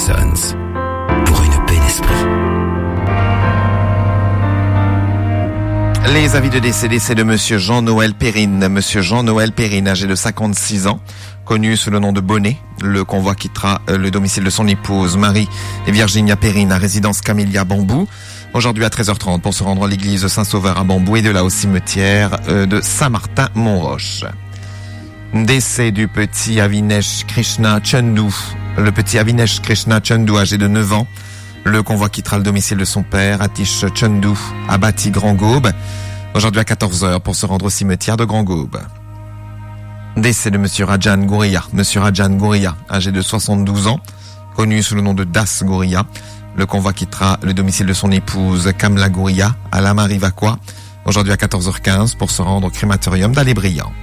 Sons, pour une paix d'esprit. Les avis de décès de Monsieur Jean-Noël Perrine. Monsieur Jean-Noël Perrine, âgé de 56 ans, connu sous le nom de Bonnet. Le convoi quittera le domicile de son épouse, Marie et Virginia Perrine, à résidence Camélia Bambou, aujourd'hui à 13h30 pour se rendre à l'église Saint-Sauveur à Bambou et de là au cimetière de Saint-Martin-Montroche. Décès du petit Avinesh Krishna Chandu. Le petit Avinesh Krishna Chandu, âgé de 9 ans. Le convoi quittera le domicile de son père, Atish Chandu, à Bati Grand Gaube, aujourd'hui à 14h pour se rendre au cimetière de Grand Gaube. Décès de Monsieur Rajan Gouria. Monsieur Rajan Gouria, âgé de 72 ans, connu sous le nom de Das Gouria. Le convoi quittera le domicile de son épouse, Kamla Gouria, à La Marivaqua, aujourd'hui à 14h15 pour se rendre au crématorium d'Alé-Briand.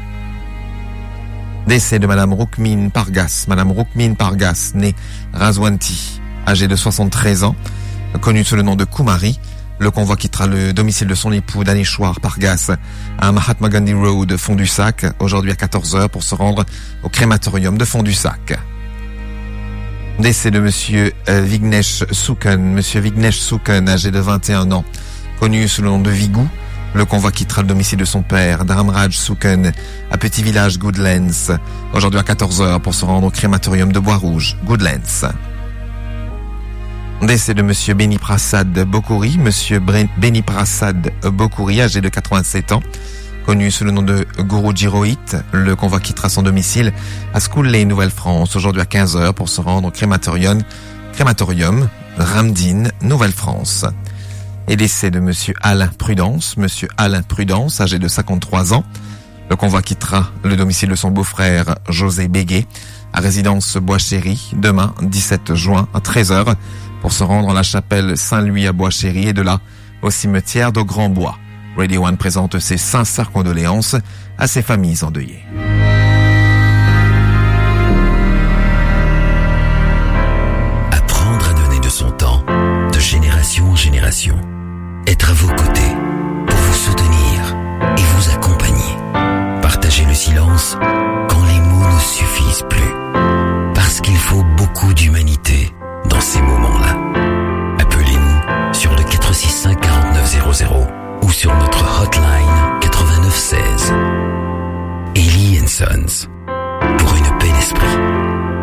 Décès de Madame Roukmine Pargas. Madame Roukmine Pargas, née Razwanti, âgée de 73 ans, connue sous le nom de Kumari. Le convoi quittera le domicile de son époux Daneshwar Pargas à Mahatma Gandhi Road, Fond-du-Sac, aujourd'hui à 14h pour se rendre au crématorium de Fond-du-Sac. Décès de Monsieur Vignesh Soukan. Monsieur Vignesh Soukan, âgé de 21 ans, connu sous le nom de Vigou. Le convoi quittera le domicile de son père, Dharmraj Soukan, à Petit Village Goodlands, aujourd'hui à 14h pour se rendre au crématorium de Bois-Rouge, Goodlands. Décès de Monsieur Beni Prasad Bokouri. Monsieur Beni Prasad Bokouri, âgé de 87 ans, connu sous le nom de Guruji Rohit. Le convoi quittera son domicile à School Nouvelle-France, aujourd'hui à 15h pour se rendre au crématorium Ramdine, Nouvelle-France. Et décès de Monsieur Alain Prudence. Monsieur Alain Prudence, âgé de 53 ans. Le convoi quittera le domicile de son beau-frère José Béguet, à résidence Bois-Chéry, demain 17 juin à 13h pour se rendre à la chapelle Saint-Louis à Bois-Chéry et de là au cimetière de Grand-Bois. Radio One présente ses sincères condoléances à ses familles endeuillées. Apprendre à donner de son temps, de génération en génération. Être à vos côtés.